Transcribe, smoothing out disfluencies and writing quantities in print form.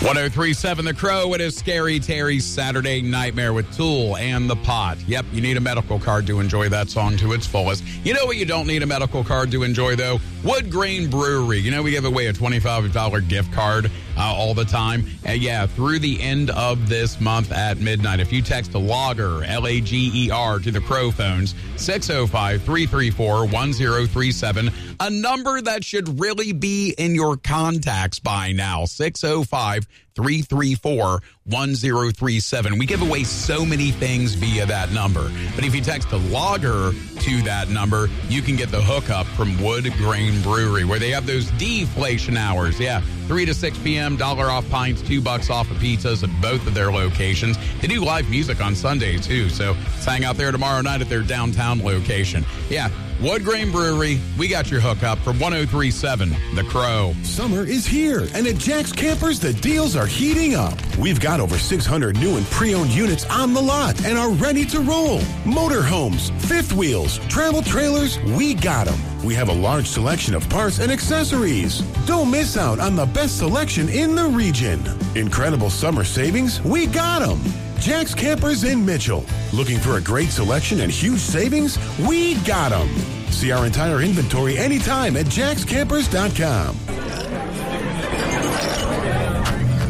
1037 The Crow. It is Scary Terry's Saturday Nightmare with Tool and the Pot. Yep, you need a medical card to enjoy that song to its fullest. You know what you don't need a medical card to enjoy, though? Wood Grain Brewery. You know, we give away a $25 gift card all the time. And through the end of this month at midnight, if you text to Lager, Lager, to the Crow phones, 605-334-1037, a number that should really be in your contacts by now, 605-334-1037. We give away so many things via that number. But if you text to Lager to that number, you can get the hookup from Wood Grain Brewery, where they have those deflation hours. 3 to 6 p.m., $1 off pints, $2 off of pizzas at both of their locations. They do live music on Sunday, too, so let's hang out there tomorrow night at their downtown location. Wood Grain Brewery, we got your hookup from 1037 The Crow. Summer is here, and at Jack's Campers, the deals are heating up. We've got over 600 new and pre-owned units on the lot and are ready to roll. Motorhomes, fifth wheels, travel trailers, we got them. We have a large selection of parts and accessories. Don't miss out on the best selection in the region. Incredible summer savings, we got them. Jack's Campers in Mitchell. Looking for a great selection and huge savings? We got them. See our entire inventory anytime at jackscampers.com.